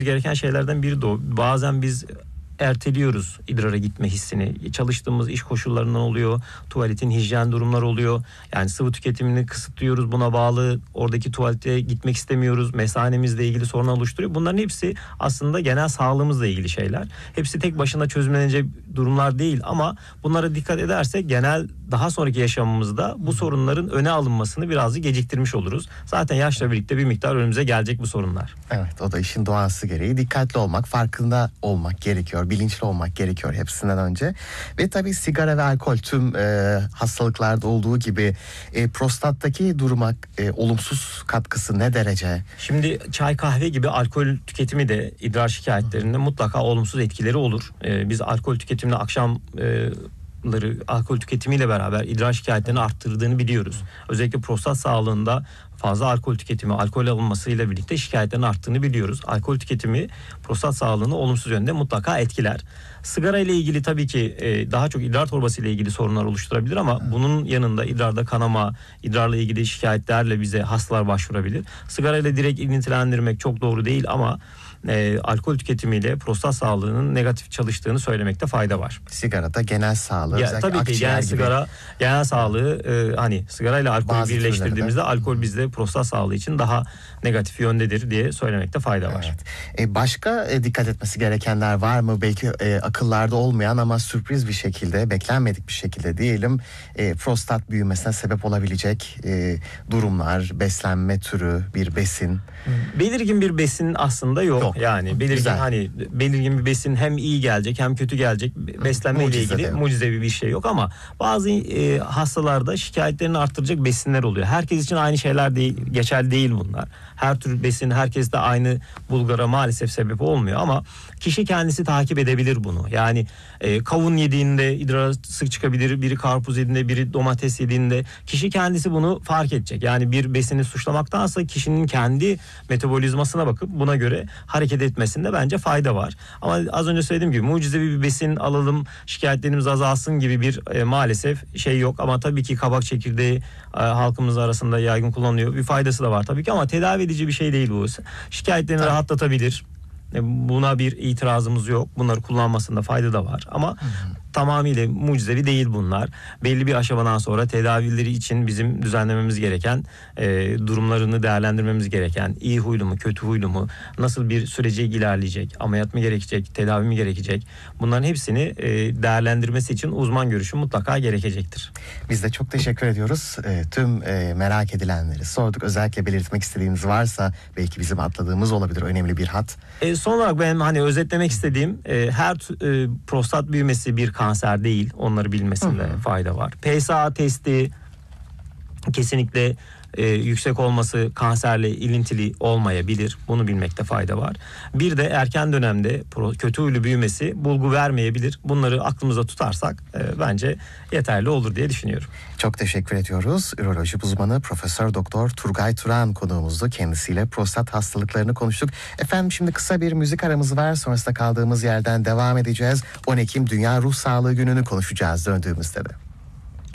gereken şeylerden biri de o. Bazen biz erteliyoruz idrara gitme hissini. Çalıştığımız iş koşullarından oluyor. Tuvaletin hijyen durumlar oluyor. Yani sıvı tüketimini kısıtlıyoruz. Buna bağlı oradaki tuvalete gitmek istemiyoruz. Mesanemizle ilgili sorun oluşturuyor. Bunların hepsi aslında genel sağlığımızla ilgili şeyler. Hepsi tek başına çözümlenecek durumlar değil ama bunlara dikkat edersek genel daha sonraki yaşamımızda bu sorunların öne alınmasını birazcık geciktirmiş oluruz. Zaten yaşla birlikte bir miktar önümüze gelecek bu sorunlar. Evet, o da işin doğası gereği. Dikkatli olmak, farkında olmak gerekiyor. Bilinçli olmak gerekiyor hepsinden önce. Ve tabii sigara ve alkol tüm hastalıklarda olduğu gibi prostattaki duruma olumsuz katkısı ne derece? Şimdi çay kahve gibi alkol tüketimi de idrar şikayetlerinde mutlaka olumsuz etkileri olur. Biz alkol tüketimini alkol tüketimiyle beraber idrar şikayetlerini arttırdığını biliyoruz. Özellikle prostat sağlığında fazla alkol tüketimi, alkol alınmasıyla birlikte şikayetlerin arttığını biliyoruz. Alkol tüketimi prostat sağlığını olumsuz yönde mutlaka etkiler. Sigara ile ilgili tabii ki daha çok idrar torbası ile ilgili sorunlar oluşturabilir ama bunun yanında idrarda kanama, idrarla ilgili şikayetlerle bize hastalar başvurabilir. Sigara ile direkt ilintilendirmek çok doğru değil ama alkol tüketimiyle prostat sağlığının negatif çalıştığını söylemekte fayda var. Sigarada genel sağlığı, tabii ki genel sağlığı hani sigara ile alkolü birleştirdiğimizde alkol bizde prostat sağlığı için daha negatif yöndedir diye söylemekte fayda var. Evet. Başka dikkat etmesi gerekenler var mı? Belki akıllarda olmayan ama sürpriz bir şekilde, beklenmedik bir şekilde diyelim prostat büyümesine sebep olabilecek durumlar, beslenme türü, bir besin. Belirgin bir besin aslında yok. Yani belirgin belirgin bir besin hem iyi gelecek hem kötü gelecek beslenme ile ilgili mucizevi bir şey yok ama bazı hastalarda şikayetlerini arttıracak besinler oluyor. Herkes için aynı şeyler değil, geçerli değil bunlar. Her tür besin herkeste aynı bulgara maalesef sebep olmuyor ama kişi kendisi takip edebilir bunu. Yani kavun yediğinde idrar sık çıkabilir, biri karpuz yediğinde, biri domates yediğinde kişi kendisi bunu fark edecek. Yani bir besini suçlamaktansa kişinin kendi metabolizmasına bakıp buna göre hareket etmesinde bence fayda var. Ama az önce söylediğim gibi mucizevi bir besin alalım, şikayetlerimiz azalsın gibi bir maalesef şey yok. Ama tabii ki kabak çekirdeği halkımız arasında yaygın kullanılıyor. Bir faydası da var tabii ki ama tedavi edici bir şey değil bu. Şikayetlerini rahatlatabilir. Buna bir itirazımız yok. Bunları kullanmasında fayda da var. Ama tamamıyla mucizevi değil bunlar. Belli bir aşamadan sonra tedavileri için bizim düzenlememiz gereken, durumlarını değerlendirmemiz gereken, iyi huylu mu, kötü huylu mu, nasıl bir sürece ilerleyecek, ameliyat mı gerekecek, tedavi mi gerekecek? Bunların hepsini değerlendirmesi için uzman görüşü mutlaka gerekecektir. Biz de çok teşekkür ediyoruz. Tüm merak edilenleri sorduk. Özellikle belirtmek istediğiniz varsa belki bizim atladığımız olabilir önemli bir hat. Son olarak benim özetlemek istediğim her prostat büyümesi bir kanser değil. Onları bilmesinde fayda var. PSA testi kesinlikle yüksek olması kanserle ilintili olmayabilir. Bunu bilmekte fayda var. Bir de erken dönemde kötü huylu büyümesi bulgu vermeyebilir. Bunları aklımıza tutarsak bence yeterli olur diye düşünüyorum. Çok teşekkür ediyoruz. Üroloji uzmanı Profesör Doktor Turgay Turan konuğumuzdu. Kendisiyle prostat hastalıklarını konuştuk. Efendim şimdi kısa bir müzik aramız var. Sonrasında kaldığımız yerden devam edeceğiz. 10 Ekim Dünya Ruh Sağlığı Günü'nü konuşacağız döndüğümüzde de.